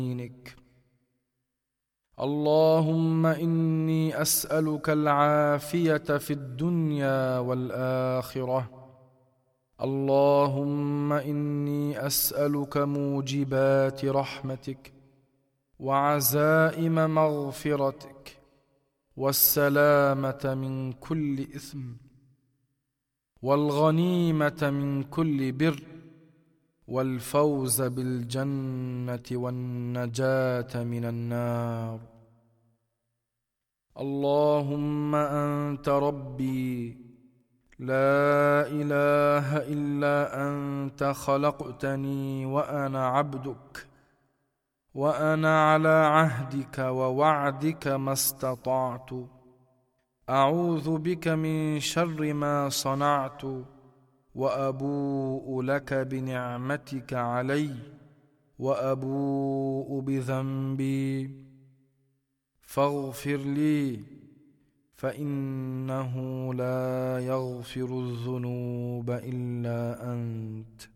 يمينك. اللهم إني أسألك العافية في الدنيا والآخرة. اللهم إني أسألك موجبات رحمتك وعزائم مغفرتك والسلامة من كل إثم والغنيمة من كل بر والفوز بالجنة والنجاة من النار. اللهم أنت ربي لا إله إلا أنت، خلقتني وأنا عبدك، وأنا على عهدك ووعدك ما استطعت. أعوذ بك من شر ما صنعت، وأبوء لك بنعمتك علي، وأبوء بذنبي، فاغفر لي، فإنه لا يغفر الذنوب إلا أنت.